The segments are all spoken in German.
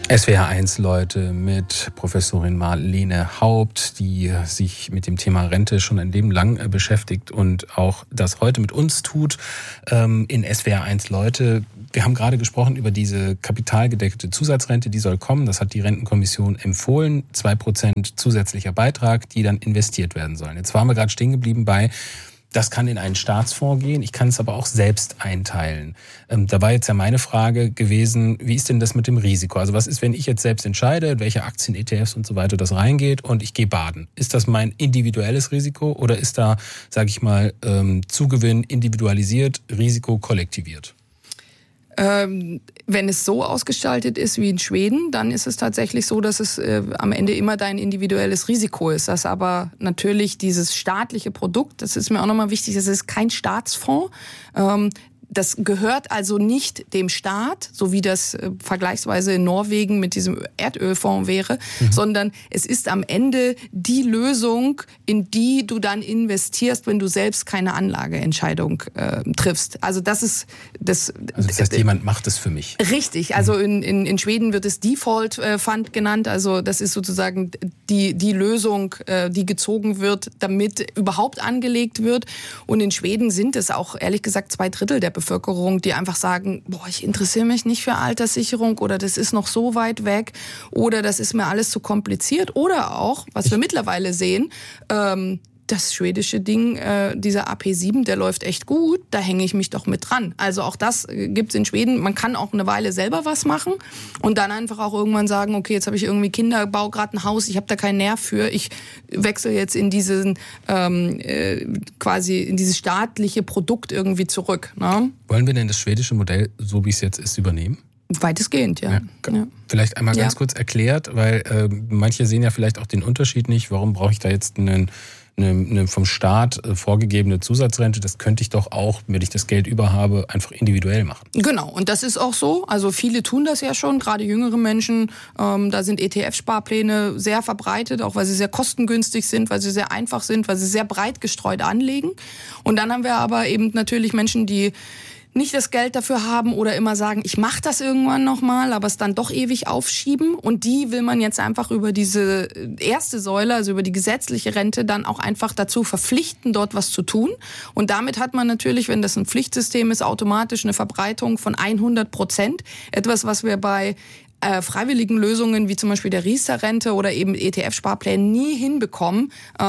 SWR1 Leute mit Professorin Marlene Haupt, die sich mit dem Thema Rente schon ein Leben lang beschäftigt und auch das heute mit uns tut in SWR1 Leute. Wir haben gerade gesprochen über diese kapitalgedeckte Zusatzrente, die soll kommen. Das hat die Rentenkommission empfohlen. 2% zusätzlicher Beitrag, die dann investiert werden sollen. Jetzt waren wir gerade stehen geblieben bei: Das kann in einen Staatsfonds gehen, ich kann es aber auch selbst einteilen. Da war jetzt ja meine Frage gewesen, wie ist denn das mit dem Risiko? Also was ist, wenn ich jetzt selbst entscheide, welche Aktien, ETFs und so weiter das reingeht und ich gehe baden? Ist das mein individuelles Risiko oder ist da, sage ich mal, Zugewinn individualisiert, Risiko kollektiviert? Wenn es so ausgestaltet ist wie in Schweden, dann ist es tatsächlich so, dass es am Ende immer dein individuelles Risiko ist. Das aber natürlich dieses staatliche Produkt, das ist mir auch nochmal wichtig, das ist kein Staatsfonds. Das gehört also nicht dem Staat, so wie das vergleichsweise in Norwegen mit diesem Erdölfonds wäre, sondern es ist am Ende die Lösung, in die du dann investierst, wenn du selbst keine Anlageentscheidung triffst. Also das ist das. Also das heißt, jemand macht es für mich. Richtig. Also in Schweden wird es Default Fund genannt. Also das ist sozusagen die Lösung, die gezogen wird, damit überhaupt angelegt wird. Und in Schweden sind es auch ehrlich gesagt 2/3 der Bevölkerung, die einfach sagen, ich interessiere mich nicht für Alterssicherung oder das ist noch so weit weg oder das ist mir alles zu kompliziert. Oder auch, was wir mittlerweile sehen, das schwedische Ding, dieser AP7, der läuft echt gut, da hänge ich mich doch mit dran. Also auch das gibt's in Schweden. Man kann auch eine Weile selber was machen und dann einfach auch irgendwann sagen, okay, jetzt habe ich irgendwie Kinder, baue gerade ein Haus, ich habe da keinen Nerv für, ich wechsle jetzt in diesen quasi in dieses staatliche Produkt irgendwie zurück. Ne? Wollen wir denn das schwedische Modell, so wie es jetzt ist, übernehmen? Weitestgehend, ja. Vielleicht einmal ganz kurz erklärt, weil manche sehen ja vielleicht auch den Unterschied nicht. Warum brauche ich da jetzt eine vom Staat vorgegebene Zusatzrente? Das könnte ich doch auch, wenn ich das Geld über habe, einfach individuell machen. Genau, und das ist auch so. Also viele tun das ja schon, gerade jüngere Menschen. Da sind ETF-Sparpläne sehr verbreitet, auch weil sie sehr kostengünstig sind, weil sie sehr einfach sind, weil sie sehr breit gestreut anlegen. Und dann haben wir aber eben natürlich Menschen, die nicht das Geld dafür haben oder immer sagen, ich mache das irgendwann nochmal, aber es dann doch ewig aufschieben. Und die will man jetzt einfach über diese erste Säule, also über die gesetzliche Rente, dann auch einfach dazu verpflichten, dort was zu tun. Und damit hat man natürlich, wenn das ein Pflichtsystem ist, automatisch eine Verbreitung von 100%. Etwas, was wir bei freiwilligen Lösungen wie zum Beispiel der Riester-Rente oder eben ETF-Sparplänen nie hinbekommen,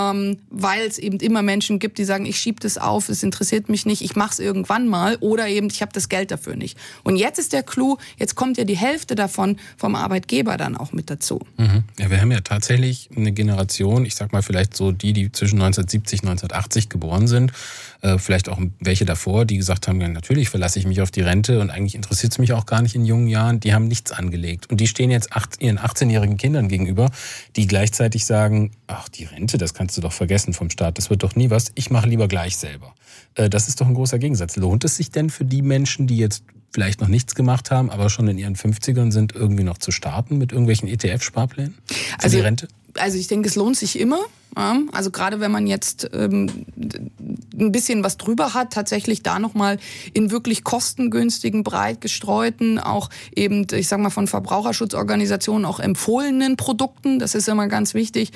weil es eben immer Menschen gibt, die sagen, ich schiebe das auf, es interessiert mich nicht, ich mache es irgendwann mal oder eben ich habe das Geld dafür nicht. Und jetzt ist der Clou, jetzt kommt ja die Hälfte davon vom Arbeitgeber dann auch mit dazu. Ja, wir haben ja tatsächlich eine Generation, ich sag mal vielleicht so die zwischen 1970 und 1980 geboren sind, vielleicht auch welche davor, die gesagt haben, ja, natürlich verlasse ich mich auf die Rente und eigentlich interessiert es mich auch gar nicht in jungen Jahren, die haben nichts angelegt. Und die stehen jetzt ihren 18-jährigen Kindern gegenüber, die gleichzeitig sagen, ach, die Rente, das kannst du doch vergessen vom Staat, das wird doch nie was, ich mache lieber gleich selber. Das ist doch ein großer Gegensatz. Lohnt es sich denn für die Menschen, die jetzt vielleicht noch nichts gemacht haben, aber schon in ihren 50ern sind, irgendwie noch zu starten mit irgendwelchen ETF-Sparplänen für die Rente? Also ich denke, es lohnt sich immer. Also gerade wenn man jetzt ein bisschen was drüber hat, tatsächlich da nochmal in wirklich kostengünstigen, breit gestreuten, auch eben, ich sag mal, von Verbraucherschutzorganisationen auch empfohlenen Produkten, das ist immer ganz wichtig,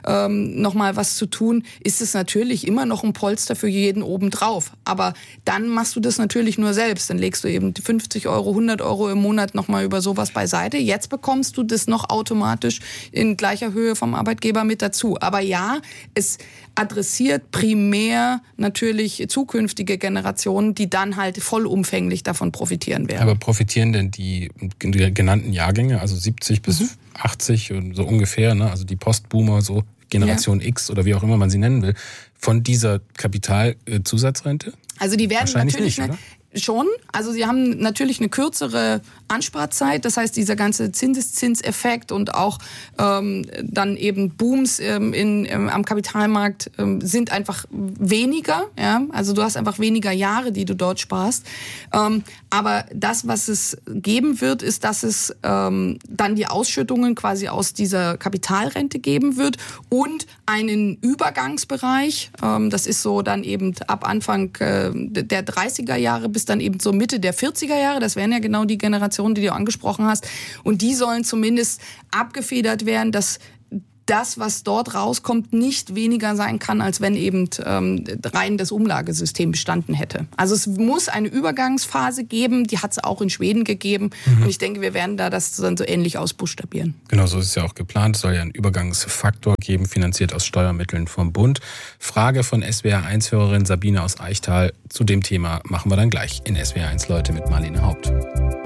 nochmal was zu tun, ist es natürlich immer noch ein Polster für jeden obendrauf. Aber dann machst du das natürlich nur selbst. Dann legst du eben 50 Euro, 100 Euro im Monat nochmal über sowas beiseite. Jetzt bekommst du das noch automatisch in gleicher Höhe vom Arbeitgeber mit dazu. Aber ja, es adressiert primär natürlich zukünftige Generationen, die dann halt vollumfänglich davon profitieren werden. Aber profitieren denn die genannten Jahrgänge, also 70 bis 80 und so ungefähr, ne? Also die Postboomer, so Generation X oder wie auch immer man sie nennen will, von dieser Kapitalzusatzrente? Also die werden wahrscheinlich natürlich nicht, oder? Schon. Also sie haben natürlich eine kürzere Ansparzeit. Das heißt, dieser ganze Zinseszinseffekt und auch dann eben Booms am Kapitalmarkt sind einfach weniger. Ja? Also du hast einfach weniger Jahre, die du dort sparst. Aber das, was es geben wird, ist, dass es dann die Ausschüttungen quasi aus dieser Kapitalrente geben wird und einen Übergangsbereich. Das ist so dann eben ab Anfang der 30er Jahre bis dann eben so Mitte der 40er Jahre. Das wären ja genau die Generationen, Informationen, die du angesprochen hast. Und die sollen zumindest abgefedert werden, dass das, was dort rauskommt, nicht weniger sein kann, als wenn eben rein das Umlagesystem bestanden hätte. Also es muss eine Übergangsphase geben, die hat es auch in Schweden gegeben. Und ich denke, wir werden da das dann so ähnlich ausbuchstabieren. Genau, so ist es ja auch geplant. Es soll ja einen Übergangsfaktor geben, finanziert aus Steuermitteln vom Bund. Frage von SWR1-Hörerin Sabine aus Eichtal zu dem Thema machen wir dann gleich in SWR1 Leute mit Marlene Haupt.